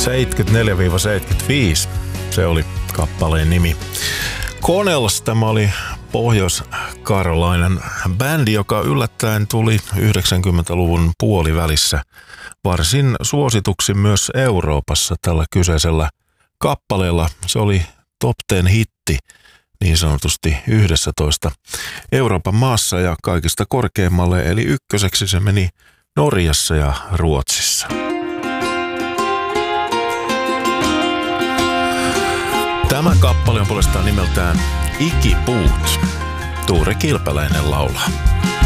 74-75, se oli kappaleen nimi. Connells, tämä oli Pohjois-Carolinen bändi, joka yllättäen tuli 90-luvun puolivälissä varsin suosituksi myös Euroopassa tällä kyseisellä kappaleella. Se oli top 10 hitti niin sanotusti 11 Euroopan maassa ja kaikista korkeimmalle, eli ykköseksi se meni Norjassa ja Ruotsissa. Tämä kappale on puolestaan nimeltään Ikipuut. Tuure Kilpeläinen laulaa.